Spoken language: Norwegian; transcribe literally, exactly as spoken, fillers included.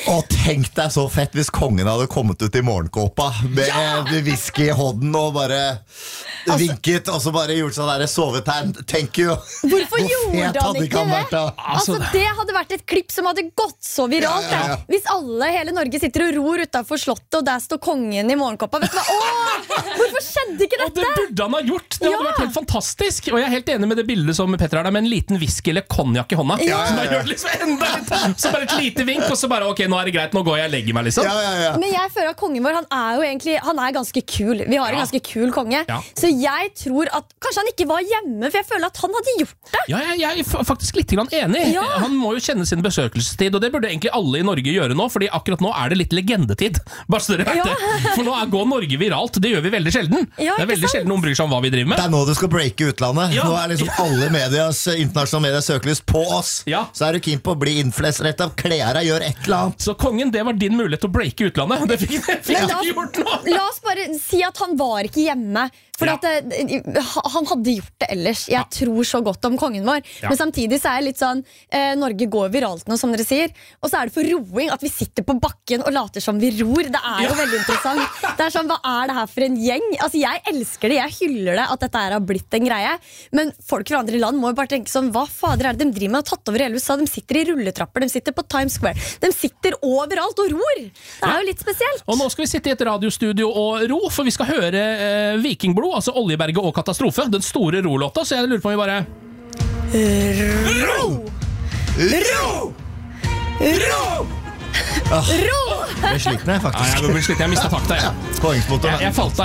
Og tenk deg så fett hvis kongen hadde kommet ut i morgenkåpa med ja! whisky i hånden og bare altså, vinket, og så bare gjort sånn der sovetegn. Thank you. Hvorfor Hvor gjorde han ikke det? Vært, altså, det hadde vært et klipp som hadde gått så viralt. Ja, ja, ja. Hvis alle, hele Norge sitter og ror utenfor slottet, og der står kongen i morgenkåpa. Vet du hva? Åh, hvorfor skjedde ikke dette? Og det burde han ha gjort. Det hadde ja. vært helt fantastisk. Og jeg er helt enig med det bildet som Petter har der, med en liten whisky eller konjak i hånda. Ja, som bare gjør det liksom enda litt. Så bare et lite vink, og så bare, ok, nå er det greit, nå går jeg og legger meg liksom. Ja, ja, ja. Men jeg føler at kongen vår, han er jo egentlig, han er ganske kul. Vi har en ganske kul konge. Ja. Så jeg tror at kanskje han ikke var hjemme, for jeg føler at han hadde gjort det. Ja, jeg, jeg er faktisk litt grann enig. Ja. Han må jo kjenne sin besøkelsestid, og det burde egentlig alle i Norge gjøre nå, fordi akkurat nå er det litt legendetid. Bare så dere vet Ja. det. For nå er, går Norge viralt, det gjør vi veldig sjelden. Ja, det er veldig sant? sjelden noen bryr seg om hva vi driver med. Det er nå du skal breake utlandet. Ja. Nå er liksom alle medias, internasjonale medias søkelys på oss. Ja. Så er du keen på å bli influencer rett av klær deg, gjør et eller annet. Så kongen, det var din mulighet til å breake utlandet. Det fikk, det fikk Men du la, ikke gjort nå. la oss bare si at han var ikke hjemme. For Ja. at eh, han hadde gjort det ellers. Jeg Ja. tror så godt om kongen vår. Ja. Men samtidig så er det litt sånn eh, Norge går viralt nå, som dere sier. Og så er det for roing at vi sitter på bakken og later som vi ror. Det er jo Ja. veldig interessant. Det er sånn, hva er det her for en gjeng? Altså Jeg elsker det, jeg hyller det at dette her har blitt en greie. Men folk fra andre land må jo bare tenke sånn, hva fader er det de driver med? Har tatt over hele U S A. De sitter i rulletrapper, de sitter på Times Square. De sitter overalt og ror. Det er Ja. jo litt spesielt. Og nå skal vi sitte i et radiostudio og ro, for vi skal høre eh, Vikingblod, altså Oljeberget og Katastrofe, den store rolåta, så jeg lurer på om vi bare Ro! Ro! Ro! Jeg ble sliten jeg, Ja, faktisk. jeg, ble sliten. Jeg mistet takta, jeg. Poengsmotoren. Jeg, jeg falt av.